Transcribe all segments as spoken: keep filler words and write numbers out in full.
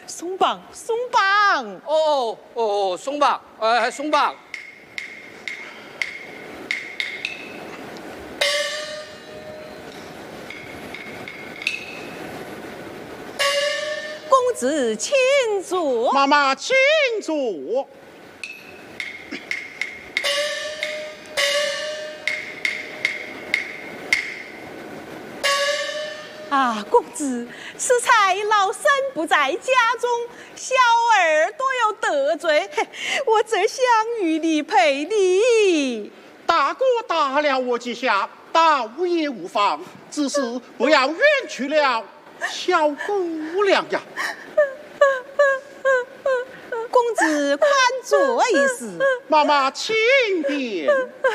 松绑，松绑。 哦哦，松绑，哎，松绑。 公子请坐。 妈妈请坐。 啊，公子，此才老身不在家中，小儿多有得罪，我只想与你赔礼。 大哥打了我几下，倒也无妨，只是不要远去了小姑娘呀。 公子宽坐一时。 妈妈请便。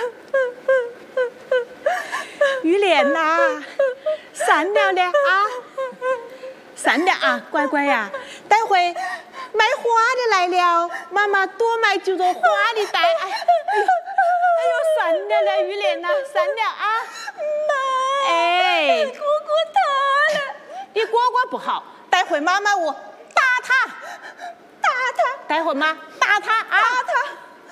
玉莲呐，善良了啊，善良啊，乖乖呀、啊，待会买花的来了，妈妈多买几朵花的带。哎，哎呦，善良了，玉莲呐，善良啊。 妈， 哎， 哥哥他了， 你哥哥不好，待会妈妈我打他， 打他， 待会妈打他啊， 打他。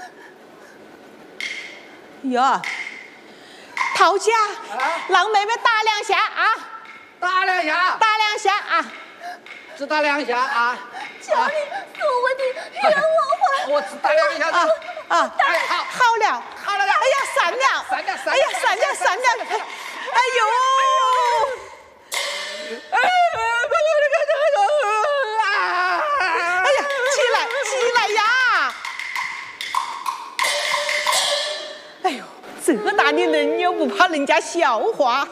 哟。陶家， 啊、 让妹妹打两下啊！ 打两下， 打两下啊！ 只打两下啊！ 求你恕我的冤枉话， 我只打两下啊啊！ 哎，好， 好了， 好了， 哎呀，散了， 散了，散了， 哎呀，散了，散了！哎呦！哎哎呀，起来，起来呀！哎呦！这个大的人又不怕人家笑话。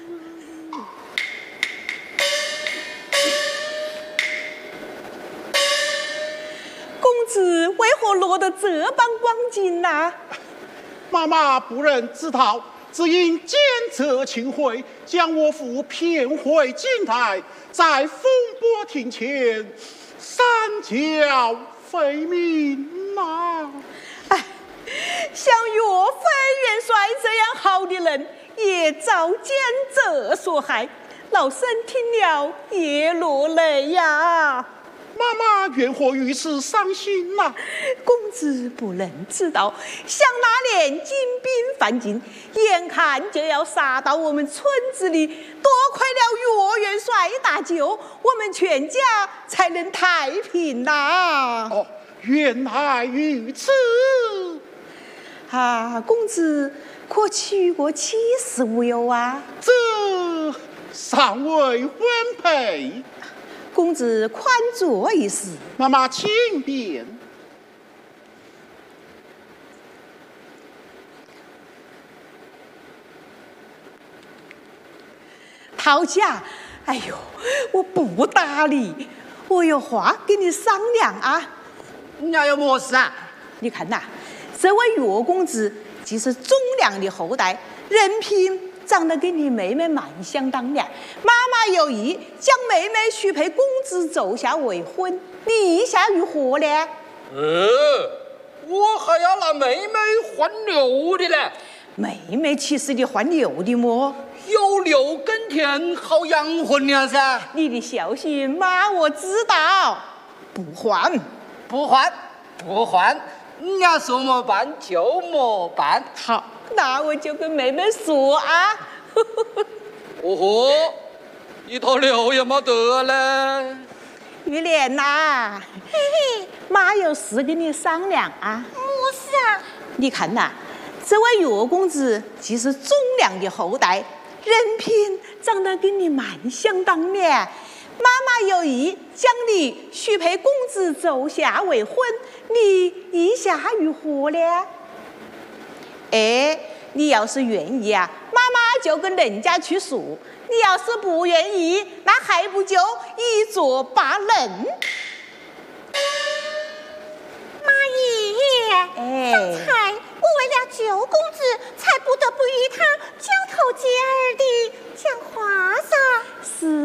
公子为何落得这般光景啊？ 妈妈不忍自讨，只因见侧情回，将我父骗回京台，在风波庭前三教废名呐、 哎，像岳飞元帅这样好的人，也遭奸贼所害，老身听了也落泪呀。 妈妈愿何于此伤心呐、啊？ 公子不能知道，想那年金兵犯境，眼看就要杀到我们村子里，多亏了岳元帅大救，我们全家才能太平呐、啊。 哦，原来如此。 啊，公子可娶过妻室无有啊？ 这尚未婚配。 公子宽坐一时。 妈妈请便。 陶家，哎呦，我不搭理，我有话跟你商量啊。 你要有么事啊？ 你看呐，这位岳公子既是忠良的后代，人品长得跟你妹妹蛮相当的，妈妈有意将妹妹许配公子奏下为婚，你意下如何呢？ 呃，我还要拿妹妹换牛的呢。 妹妹岂是你换牛的么？ 有牛耕田好养活了噻。 你的孝心妈我知道，不换， 不换，不换，你要说么办就么办。 好。那我就跟妹妹说啊。 哦吼，一头牛也没得嘞。 玉莲呐，嘿嘿，妈有事跟你商量啊。 么事啊？ 你看呐，这位岳公子既是忠良的后代，人品长得跟你蛮相当的，妈妈有意将你许配公子奏下为婚，你意下如何呢？哎，你要是愿意啊，妈妈就跟人家去说；你要是不愿意，那还不就一作罢人？ 妈爷， 哎， 方才我为了救公子，才不得不与他交头接耳的讲话噻。 是